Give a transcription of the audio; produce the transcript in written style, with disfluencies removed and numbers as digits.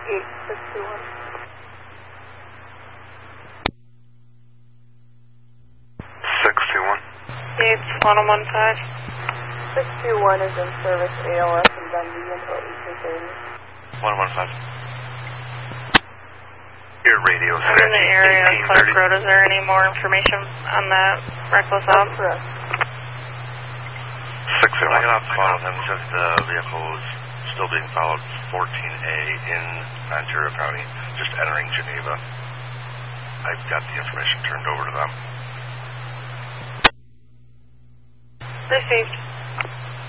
621. 621. It's 1015. 621 is in service ALS and Dundee until 1830. 115. Your radio I'm in the area of Clark Road. Is there any more information on that reckless op? That's correct. 601. I got off the phone with him. He says the vehicle is still being followed 14A in Ontario County, just entering Geneva. I've got the information turned over to them. Received.